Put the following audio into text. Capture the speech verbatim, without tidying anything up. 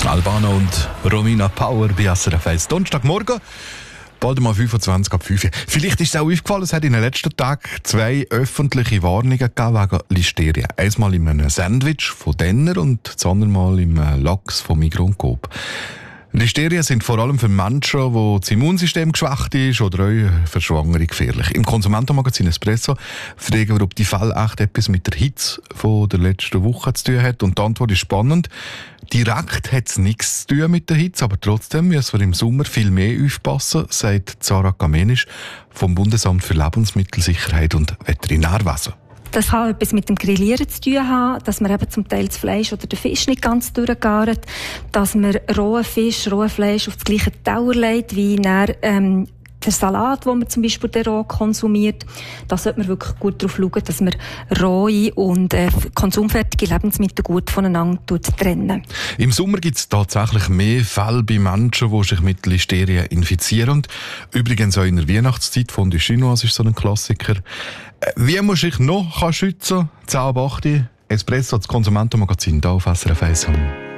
Albano und Romina Power bei S R F eins. Donnerstagmorgen, bald mal fünfundzwanzig ab fünf. Vielleicht ist es auch aufgefallen, es hat in den letzten Tagen zwei öffentliche Warnungen gegeben wegen Listeria. Einmal in einem Sandwich von Denner und das andere Mal im Lachs von Migros und Coop. Listerien sind vor allem für Menschen, wo das Immunsystem geschwächt ist oder auch für Schwangere gefährlich. Im Konsumentenmagazin Espresso fragen wir, ob die Fälle echt etwas mit der Hitze von der letzten Woche zu tun hat. Und die Antwort ist spannend. Direkt hat es nichts zu tun mit der Hitze, aber trotzdem müssen wir im Sommer viel mehr aufpassen, sagt Sarah Kamenisch vom Bundesamt für Lebensmittelsicherheit und Veterinärwesen. Das kann etwas mit dem Grillieren zu tun haben, dass man eben zum Teil das Fleisch oder den Fisch nicht ganz durchgart, dass man rohen Fisch, rohes Fleisch auf das gleiche Teller legt, wie dann, ähm, der Salat, den man zum Beispiel den roh konsumiert. Da sollte man wirklich gut darauf schauen, dass man rohe und äh, konsumfertige Lebensmittel gut voneinander trennen. Im Sommer gibt es tatsächlich mehr Fälle bei Menschen, die sich mit Listeria infizieren. Übrigens auch in der Weihnachtszeit, Fondue Chinoise ist so ein Klassiker. Wie muss ich noch schützen? zehn ab acht Espresso, das Konsumentenmagazin, hier auf S R F eins.